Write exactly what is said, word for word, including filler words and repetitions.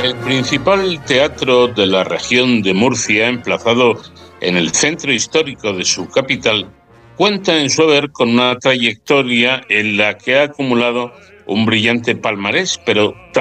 El principal teatro de la región de Murcia, emplazado en el centro histórico de su capital, cuenta en su haber con una trayectoria en la que ha acumulado un brillante palmarés, pero también